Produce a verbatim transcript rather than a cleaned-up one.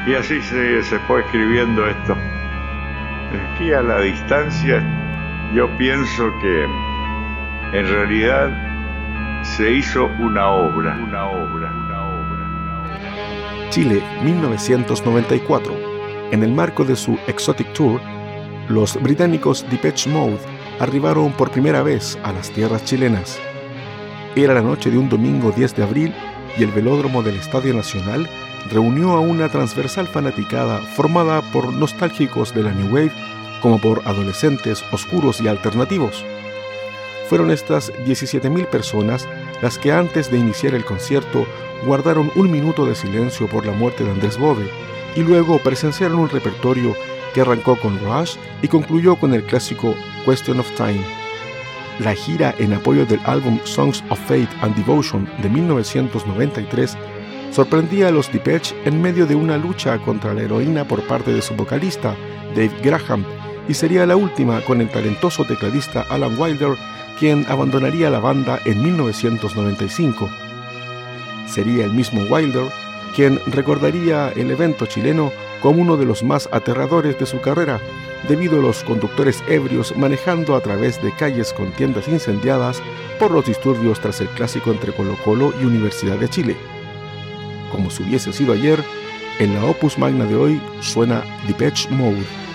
Y así se, se fue escribiendo esto. Aquí a la distancia yo pienso que en realidad se hizo una obra, una obra, una obra, una obra. Chile, mil novecientos noventa y cuatro. En el marco de su Exotic Tour, los británicos Depeche Mode arribaron por primera vez a las tierras chilenas. Era la noche de un domingo diez de abril y el velódromo del Estadio Nacional reunió a una transversal fanaticada formada por nostálgicos de la New Wave como por adolescentes oscuros y alternativos. Fueron estas diecisiete mil personas las que antes de iniciar el concierto guardaron un minuto de silencio por la muerte de Andrés Bove y luego presenciaron un repertorio que arrancó con Rush y concluyó con el clásico Question of Time. La gira en apoyo del álbum Songs of Faith and Devotion de mil novecientos noventa y tres sorprendía a los Depeche en medio de una lucha contra la heroína por parte de su vocalista, Dave Graham, y sería la última con el talentoso tecladista Alan Wilder, quien abandonaría la banda en mil novecientos noventa y cinco. Sería el mismo Wilder quien recordaría el evento chileno como uno de los más aterradores de su carrera, debido a los conductores ebrios manejando a través de calles con tiendas incendiadas por los disturbios tras el clásico entre Colo-Colo y Universidad de Chile. Como si hubiese sido ayer, en la Opus Magna de hoy suena Depeche Mode.